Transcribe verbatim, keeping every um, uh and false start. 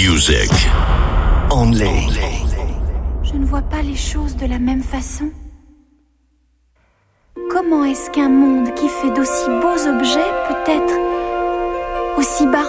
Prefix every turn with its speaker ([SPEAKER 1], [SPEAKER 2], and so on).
[SPEAKER 1] music. Only.
[SPEAKER 2] Je ne vois pas les choses de la même façon. Comment est-ce qu'un monde qui fait d'aussi beaux objets peut être aussi barbare ?